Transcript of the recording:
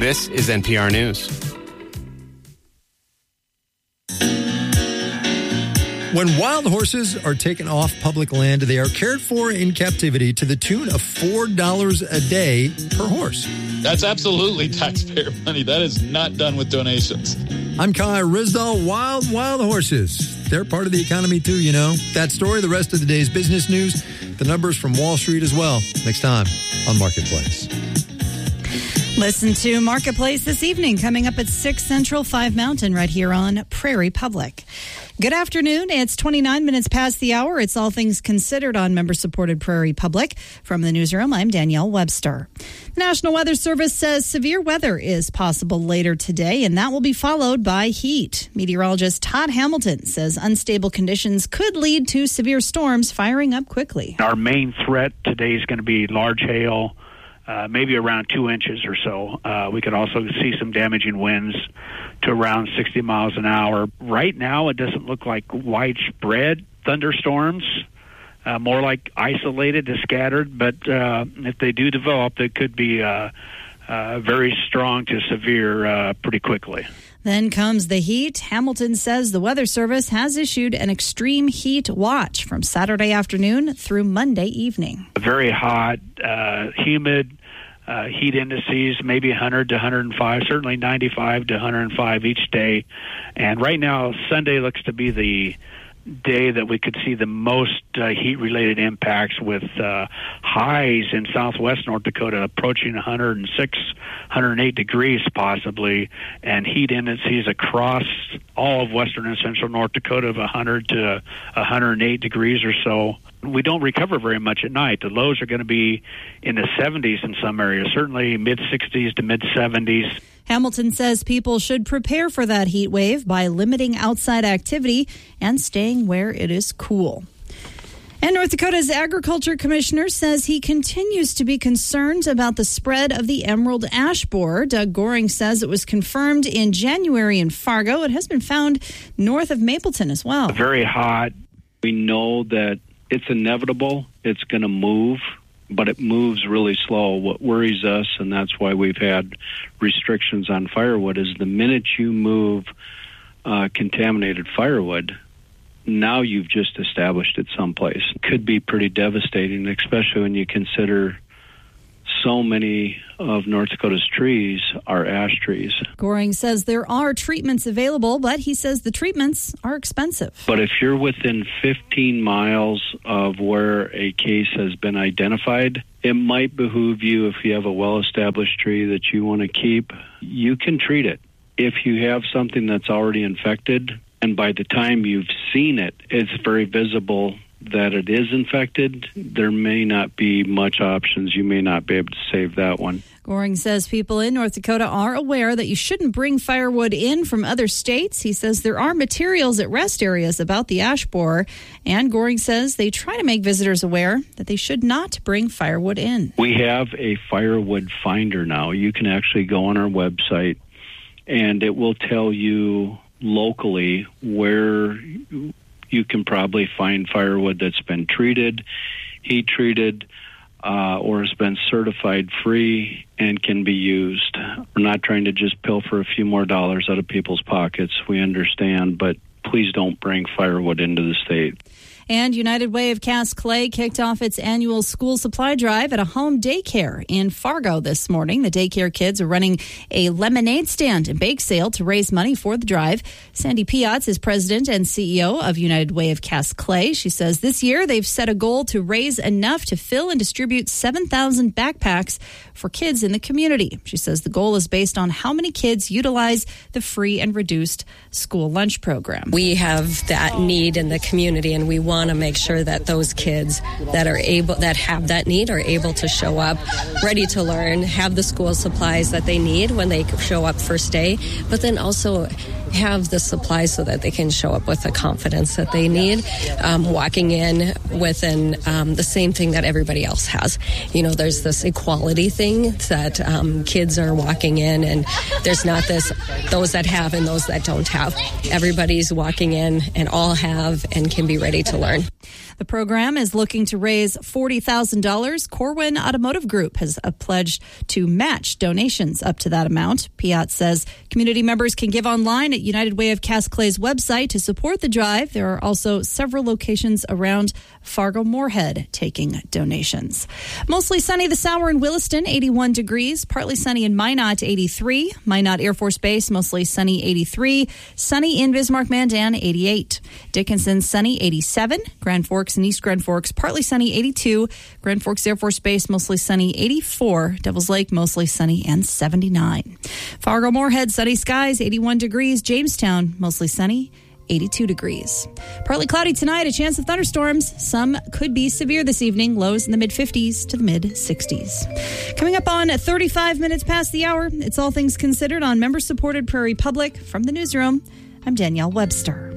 This is NPR News. When wild horses are taken off public land, they are cared for in captivity to the tune of $4 a day per horse. That's absolutely taxpayer money. That is not done with donations. I'm Kai Rizdal. Wild horses. They're part of the economy too, you know. That story, the rest of the day's business news, the numbers from Wall Street as well. Next time on Marketplace. Listen to Marketplace this evening, coming up at 6 Central, 5 Mountain, right here on Prairie Public. Good afternoon. It's 29 minutes past the hour. It's All Things Considered on member-supported Prairie Public. From the newsroom, I'm Danielle Webster. The National Weather Service says severe weather is possible later today, and that will be followed by heat. Meteorologist Todd Hamilton says unstable conditions could lead to severe storms firing up quickly. Our main threat today is going to be large hail, maybe around 2 inches or so. We could also see some damaging winds to around 60 miles an hour. Right now, it doesn't look like widespread thunderstorms, more like isolated to scattered. But if they do develop, they could be very strong to severe pretty quickly. Then comes the heat. Hamilton says the Weather Service has issued an extreme heat watch from Saturday afternoon through Monday evening. Very hot, humid heat indices, maybe 100 to 105, certainly 95 to 105 each day. And right now, Sunday looks to be the day that we could see the most heat-related impacts, with highs in southwest North Dakota approaching 106, 108 degrees possibly, and heat indices across all of western and central North Dakota of 100 to 108 degrees or so. We don't recover very much at night. The lows are going to be in the 70s in some areas, certainly mid-60s to mid-70s. Hamilton says people should prepare for that heat wave by limiting outside activity and staying where it is cool. And North Dakota's Agriculture Commissioner says he continues to be concerned about the spread of the emerald ash borer. Doug Goring says it was confirmed in January in Fargo. It has been found north of Mapleton as well. Very hot. We know that it's inevitable. It's going to move, but it moves really slow. What worries us, and that's why we've had restrictions on firewood, is the minute you move contaminated firewood, now you've just established it someplace. It could be pretty devastating, especially when you consider so many of North Dakota's trees are ash trees. Goring says there are treatments available, but he says the treatments are expensive. But if you're within 15 miles of where a case has been identified, it might behoove you, if you have a well-established tree that you want to keep, you can treat it. If you have something that's already infected, and by the time you've seen it, it's very visible that it is infected, there may not be much options. You may not be able to save that one. Goring says people in North Dakota are aware that you shouldn't bring firewood in from other states. He says there are materials at rest areas about the ash borer, and Goring says they try to make visitors aware that they should not bring firewood in. We have a firewood finder now. You can actually go on our website, and it will tell you locally where you can probably find firewood that's been treated, heat treated, or has been certified free and can be used. We're not trying to just pilfer a few more dollars out of people's pockets. We understand, but please don't bring firewood into the state. And United Way of Cass Clay kicked off its annual school supply drive at a home daycare in Fargo this morning. The daycare kids are running a lemonade stand and bake sale to raise money for the drive. Sandy Piatz is president and CEO of United Way of Cass Clay. She says this year they've set a goal to raise enough to fill and distribute 7,000 backpacks for kids in the community. She says the goal is based on how many kids utilize the free and reduced school lunch program. We have that need in the community, and we want to make sure that those kids that have that need are able to show up ready to learn, have the school supplies that they need when they show up first day, but then also have the supplies so that they can show up with the confidence that they need, walking in within the same thing that everybody else has. There's this equality thing that kids are walking in, and there's not those that have and those that don't have. Everybody's walking in and all have and can be ready to learn. The program is looking to raise $40,000. Corwin Automotive Group has pledged to match donations up to that amount. Piat says community members can give online at United Way of Cass Clay's website to support the drive. There are also several locations around Fargo-Moorhead taking donations. Mostly sunny this hour in Williston, 81 degrees. Partly sunny in Minot, 83. Minot Air Force Base, mostly sunny, 83. Sunny in Bismarck-Mandan, 88. Dickinson, sunny, 87. Grand Forks and East Grand Forks, partly sunny, 82. Grand Forks Air Force Base, mostly sunny, 84. Devils Lake, mostly sunny, and 79. Fargo-Moorhead, sunny skies, 81 degrees. Jamestown, mostly sunny, 82 degrees. Partly cloudy tonight, a chance of thunderstorms. Some could be severe this evening, lows in the mid-50s to the mid-60s. Coming up on 35 minutes past the hour, it's All Things Considered on member-supported Prairie Public. From the newsroom, I'm Danielle Webster.